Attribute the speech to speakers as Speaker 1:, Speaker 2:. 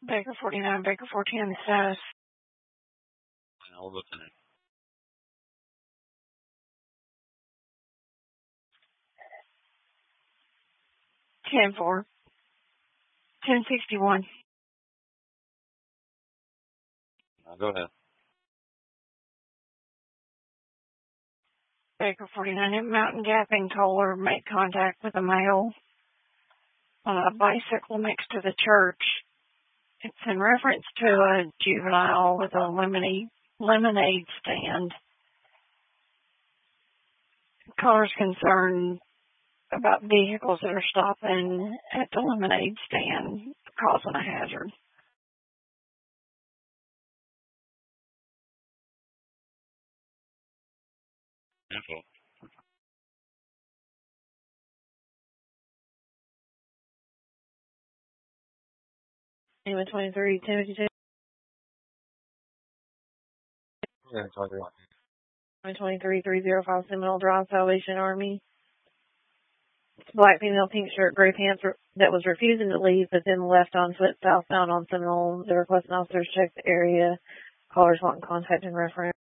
Speaker 1: Baker 49, Baker 14, status.
Speaker 2: Now we're looking at
Speaker 1: 10-4. 1061.
Speaker 2: go ahead.
Speaker 1: Baker 49 at Mountain Gap in Kohler make contact with a male on a bicycle next to the church. It's in reference to a juvenile with a lemonade stand. Caller's concerned about vehicles that are stopping at the lemonade stand causing a hazard.
Speaker 2: Info.
Speaker 1: Name 23, Timothy 2.
Speaker 2: Yeah, it's all right.
Speaker 1: 23-305 Seminole Drive, Salvation Army. Black female, pink shirt, gray pants that was refusing to leave, but then left on foot southbound on Seminole. The requesting officers check the area. Callers wanting contact and reference.